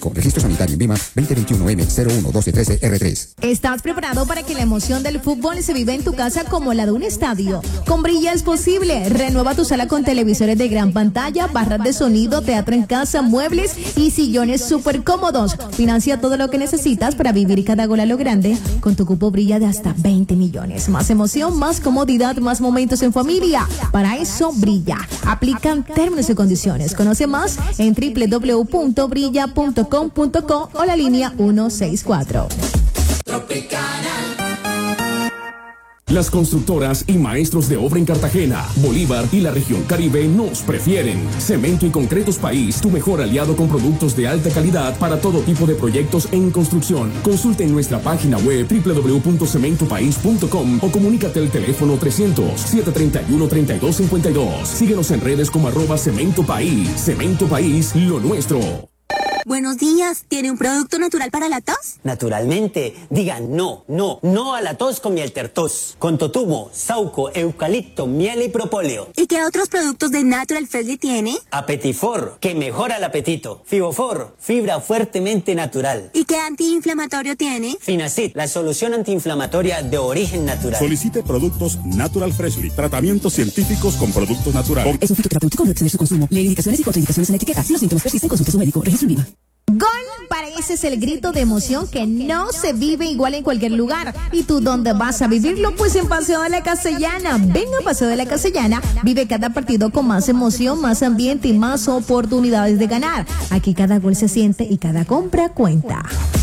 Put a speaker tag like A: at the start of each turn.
A: Con registro sanitario en Vima 2021M011213R3.
B: ¿Estás preparado para que la emoción del fútbol se viva en tu casa como la de un estadio? Con Brilla es posible. Renueva tu sala con televisores de gran pantalla, barras de sonido, teatro en casa, muebles y sillones súper cómodos. Financia todo lo que necesitas para vivir cada gol a lo grande con tu cupo Brilla de hasta 20 millones. Más emoción, más comodidad, más momentos en familia. Para eso, Brilla. Aplican términos y condiciones. Conoce más en www.brilla.com.co o la línea 164.
C: Las constructoras y maestros de obra en Cartagena, Bolívar y la región Caribe nos prefieren. Cemento y Concretos País, tu mejor aliado con productos de alta calidad para todo tipo de proyectos en construcción. Consulte en nuestra página web www.cementopaís.com o comunícate al teléfono 300-731-3252. Síguenos en redes como @Cemento País. Cemento País, lo nuestro.
D: Buenos días, ¿tiene un producto natural para la tos?
E: Naturalmente, digan no a la tos con Mieltertos, con totumo, sauco, eucalipto, miel y propóleo.
D: ¿Y qué otros productos de Natural Freshly tiene?
E: Apetifor, que mejora el apetito. Fibofor, fibra fuertemente natural.
D: ¿Y qué antiinflamatorio tiene?
E: Finacid, la solución antiinflamatoria de origen natural.
F: Solicite productos Natural Freshly, tratamientos científicos con productos naturales.
G: Es un fitoterapéutico, no exceder su consumo. Lee indicaciones y contraindicaciones en la etiqueta. Si los síntomas persisten, consulte a su médico. Registro en Viva.
B: Gol para ese es el grito de emoción que no se vive igual en cualquier lugar. ¿Y tú dónde vas a vivirlo? Pues en Paseo de la Castellana. Ven a Paseo de la Castellana, vive cada partido con más emoción, más ambiente y más oportunidades de ganar. Aquí cada gol se siente y cada compra cuenta.